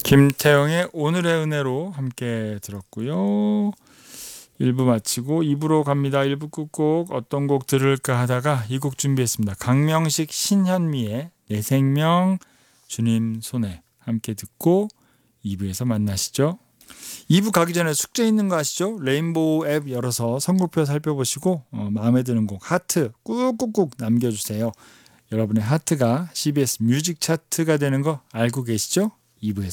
김태영의 오늘의 은혜로 함께 들었고요. 1부 마치고 2부로 갑니다. 1부 끝곡 어떤 곡 들을까 하다가 이 곡 준비했습니다. 강명식 신현미의 내 생명 주님 손에 함께 듣고 2부에서 만나시죠. 2부 가기 전에 숙제 있는 거 아시죠? 레인보우 앱 열어서 선곡표 살펴보시고 마음에 드는 곡 하트 꾹꾹꾹 남겨주세요. 여러분의 하트가 CBS 뮤직 차트가 되는 거 알고 계시죠? 2부에서